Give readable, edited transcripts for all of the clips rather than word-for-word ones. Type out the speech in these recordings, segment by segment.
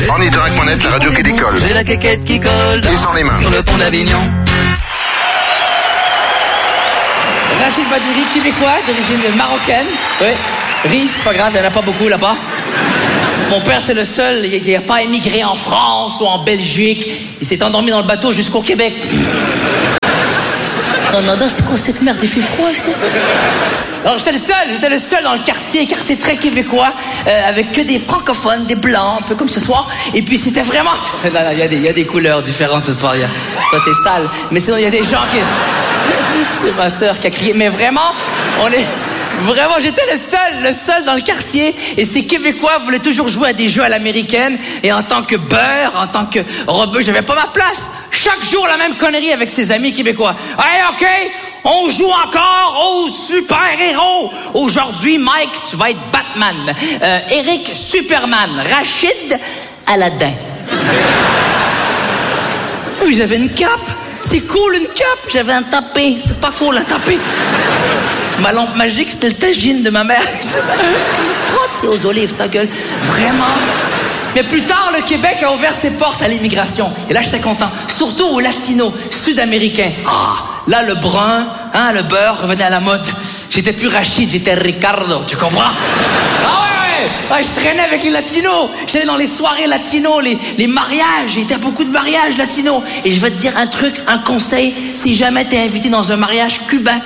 En Idrac.net, la radio qui décolle. J'ai la quéquette qui colle. Et sans les mains. Sur le pont d'Avignon. Rachid Badouri, québécois, d'origine marocaine. Oui, riz, c'est pas grave, il n'y en a pas beaucoup là-bas. Mon père, c'est le seul, il n'a pas émigré en France ou en Belgique. Il s'est endormi dans le bateau jusqu'au Québec. Canada, c'est quoi cette merde? Il fait froid ici. Alors j'étais le seul dans le quartier très québécois, avec que des francophones, des blancs, un peu comme ce soir. Et puis c'était vraiment... Non, il y a des couleurs différentes ce soir. Toi, t'es sale. Mais sinon, il y a des gens qui... C'est ma sœur qui a crié. Mais vraiment, j'étais le seul dans le quartier. Et ces Québécois voulaient toujours jouer à des jeux à l'américaine. Et en tant que beurre, en tant que rebeu, j'avais pas ma place. Chaque jour, la même connerie avec ses amis québécois. Hey, OK, on joue encore aux super-héros. Aujourd'hui, Mike, tu vas être Batman. Eric, Superman. Rachid, Aladdin. Oui, j'avais une cape. C'est cool, une cape. J'avais un tapé. C'est pas cool, un tapé. Ma lampe magique, c'était le tagine de ma mère. Frotte, c'est aux olives, ta gueule. Vraiment. Mais plus tard, le Québec a ouvert ses portes à l'immigration. Et là, j'étais content. Surtout aux latinos, sud-américains. Ah, là, le brun, le beurre revenait à la mode. J'étais plus Rachid, j'étais Ricardo. Tu comprends? Ah ouais, je traînais avec les latinos. J'allais dans les soirées latinos, les mariages. Il y a beaucoup de mariages latinos. Et je vais te dire un truc, un conseil. Si jamais t'es invité dans un mariage cubain,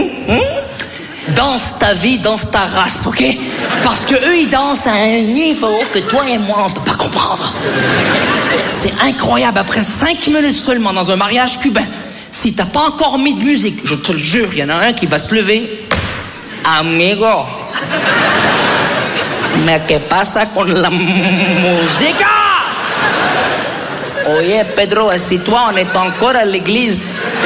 danse ta vie, danse ta race, OK? Parce que eux, ils dansent à un niveau que toi et moi, on peut pas comprendre. C'est incroyable. Après 5 minutes seulement dans un mariage cubain, si t'as pas encore mis de musique, je te le jure, il y en a un qui va se lever. Amigo. Mais que pasa con la música? Oye, Pedro, assis-toi, on est encore à l'église.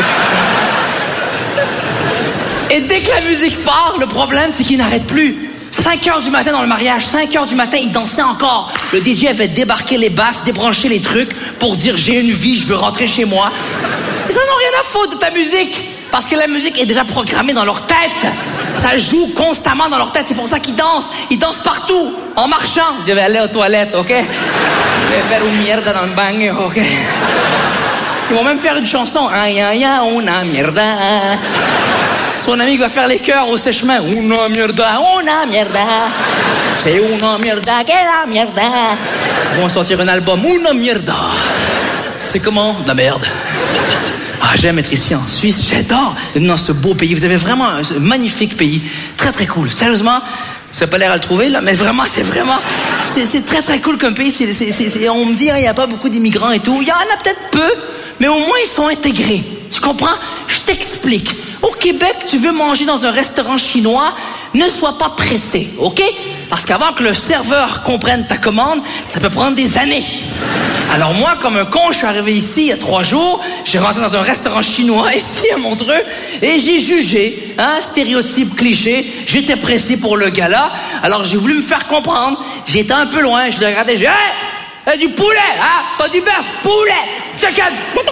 Et dès que la musique part, le problème, c'est qu'il n'arrête plus. 5h du matin dans le mariage, 5h du matin, il dansait encore. Le DJ avait débarqué les baffes, débranché les trucs pour dire « j'ai une vie, je veux rentrer chez moi ». Ils en ont rien à foutre de ta musique. Parce que la musique est déjà programmée dans leur tête. Ça joue constamment dans leur tête. C'est pour ça qu'ils dansent. Ils dansent partout. En marchant. Je vais aller aux toilettes, OK? Je vais faire une mierda dans le bagno, OK? Ils vont même faire une chanson. Ay, ay, ay, una mierda. Son ami va faire les chœurs au sèche-main. Una mierda, c'est una mierda, que la mierda. Ils vont sortir un album. Una mierda. C'est comment? De la merde. Ah, j'aime être ici en Suisse, j'adore dans ce beau pays. Vous avez vraiment un magnifique pays, très très cool. Sérieusement, ça n'a pas l'air à le trouver là, mais vraiment, c'est très très cool comme pays. On me dit, il n'y a pas beaucoup d'immigrants et tout. Il y en a peut-être peu, mais au moins ils sont intégrés. Tu comprends? Je t'explique. Au Québec, tu veux manger dans un restaurant chinois, ne sois pas pressé, OK? Parce qu'avant que le serveur comprenne ta commande, ça peut prendre des années. Alors moi, comme un con, je suis arrivé ici il y a 3 jours, j'ai rentré dans un restaurant chinois ici à Montreux, et j'ai jugé, stéréotype cliché, j'étais pressé pour le gala, alors j'ai voulu me faire comprendre, j'étais un peu loin, je le regardais, j'ai dit, hey, du poulet, pas du bœuf, poulet, chicken,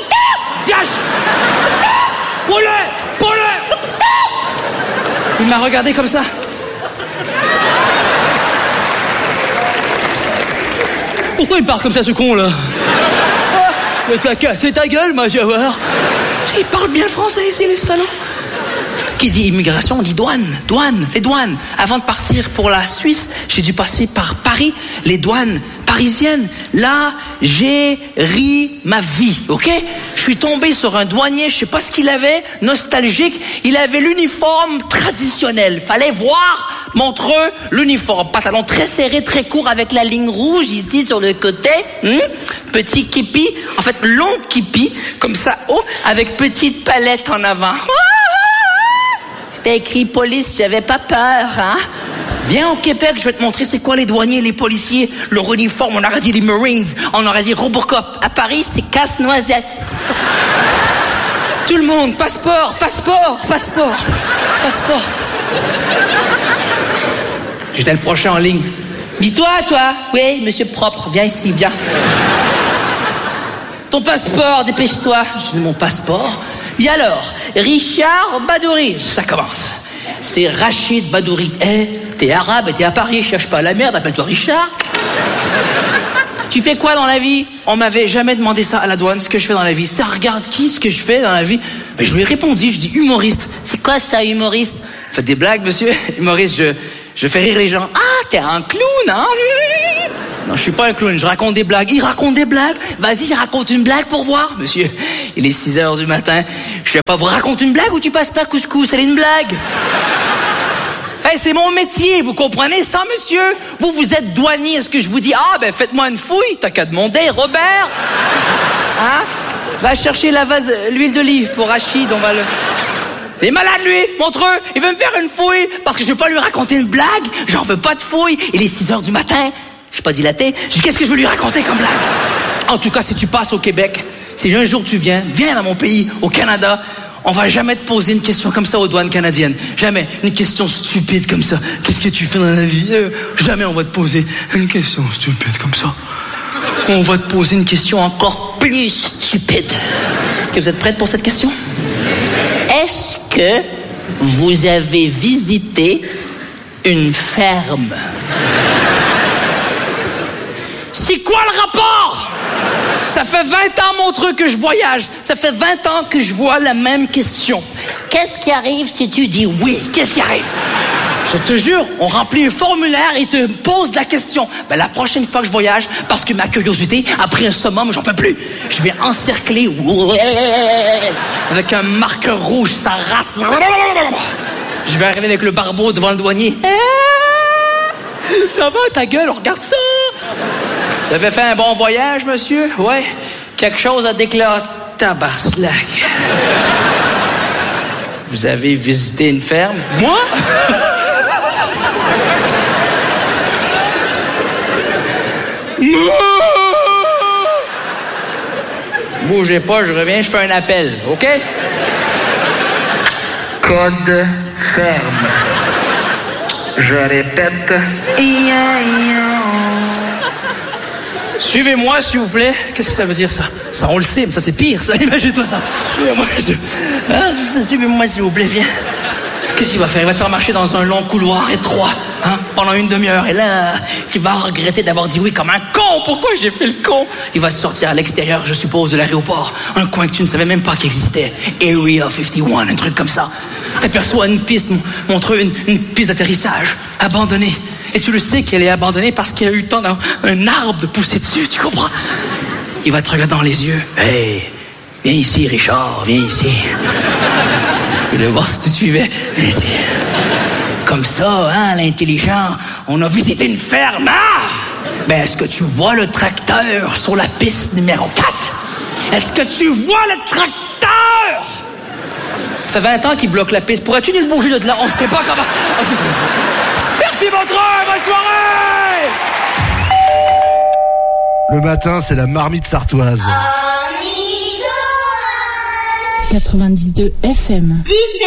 poulet. Il m'a regardé comme ça. Pourquoi il parle comme ça, ce con-là? C'est ta gueule, ma Jawar. Il parle bien français ici, les salauds. Qui dit immigration, on dit douane. Les douanes. Avant de partir pour la Suisse, j'ai dû passer par Paris. Les douanes parisiennes. Là, j'ai ri ma vie, OK? Je suis tombé sur un douanier, je sais pas ce qu'il avait, nostalgique. Il avait l'uniforme traditionnel. Fallait voir Montreux, l'uniforme. Pantalon très serré, très court, avec la ligne rouge ici sur le côté. Petit képi, en fait long képi, comme ça haut, avec petite palette en avant. C'était écrit police, j'avais pas peur, Viens au Québec, je vais te montrer c'est quoi les douaniers, les policiers, leur uniforme. On aurait dit les Marines, on aurait dit Robocop. À Paris, c'est casse-noisette. Tout le monde, passeport. J'étais le prochain en ligne. Dis-toi, toi. Oui, monsieur propre, viens ici, viens. Ton passeport, dépêche-toi. Je dis mon passeport. Et alors, Richard Badouri, ça commence. C'est Rachid Badouri. T'es arabe, t'es à Paris, cherche pas la merde, appelle-toi Richard. Tu fais quoi dans la vie? On m'avait jamais demandé ça à la douane, ce que je fais dans la vie. Ça regarde qui, ce que je fais dans la vie? Ben, je lui ai répondu, je dis humoriste. C'est quoi ça, humoriste? Faites des blagues, monsieur. Humoriste, je fais rire les gens. Ah, t'es un clown, hein? Non, je suis pas un clown, je raconte des blagues. Il raconte des blagues? Vas-y, je raconte une blague pour voir. Monsieur, il est 6h du matin. Je sais pas, vous raconte une blague ou tu passes pas couscous? Elle est une blague. Hey, c'est mon métier, vous comprenez ça, monsieur? Vous êtes douanier, est-ce que je vous dis, ah, ben faites-moi une fouille, t'as qu'à demander, Robert? Hein? Va chercher la vase, l'huile d'olive pour Rachid, on va le... Il est malade, lui, montre-eux, il veut me faire une fouille, parce que je veux pas lui raconter une blague, j'en veux pas de fouille, il est 6h du matin, j'ai pas dilaté, je dis, qu'est-ce que je veux lui raconter comme blague? En tout cas, si tu passes au Québec, si un jour tu viens dans mon pays, au Canada, on va jamais te poser une question comme ça aux douanes canadiennes. Jamais. Une question stupide comme ça. Qu'est-ce que tu fais dans la vie? Jamais on va te poser une question stupide comme ça. On va te poser une question encore plus stupide. Est-ce que vous êtes prête pour cette question? Est-ce que vous avez visité une ferme? C'est quoi le rapport? Ça fait 20 ans, mon truc, que je voyage. Ça fait 20 ans que je vois la même question. Qu'est-ce qui arrive si tu dis oui? Qu'est-ce qui arrive? Je te jure, on remplit un formulaire et te pose la question. Ben, la prochaine fois que je voyage, parce que ma curiosité a pris un summum, j'en peux plus. Je vais encercler avec un marqueur rouge, ça race. Je vais arriver avec le barbeau devant le douanier. Ça va, ta gueule, regarde ça. Vous avez fait un bon voyage, monsieur? Ouais. Quelque chose à déclarer. Tabarnak. Vous avez visité une ferme? Moi? Bougez pas, je reviens, je fais un appel, OK? Code ferme. Je répète. Suivez-moi, s'il vous plaît. Qu'est-ce que ça veut dire, ça? Ça, on le sait, mais ça, c'est pire, ça. Imagine-toi ça. Suivez-moi, suivez-moi, s'il vous plaît, viens. Qu'est-ce qu'il va faire? Il va te faire marcher dans un long couloir étroit, hein, pendant une demi-heure. Et là, tu vas regretter d'avoir dit oui comme un con. Pourquoi j'ai fait le con? Il va te sortir à l'extérieur, je suppose, de l'aéroport. Un coin que tu ne savais même pas qu'il existait. Area 51, un truc comme ça. T'aperçois une piste, montre une piste d'atterrissage, abandonnée. Et tu le sais qu'elle est abandonnée parce qu'il y a eu le temps d'un arbre de pousser dessus, tu comprends? Il va te regarder dans les yeux. Hey, viens ici, Richard, viens ici. Je voulais voir si tu suivais. Viens ici. Comme ça, hein, l'intelligent, on a visité une ferme, hein? Ben, est-ce que tu vois le tracteur sur la piste numéro 4? Est-ce que tu vois le tracteur? Ça fait 20 ans qu'il bloque la piste. Pourrais-tu nous le bouger de là? On sait pas comment... Merci, Montreux! Bonne soirée! Le matin, c'est la marmite sartoise. 92 FM.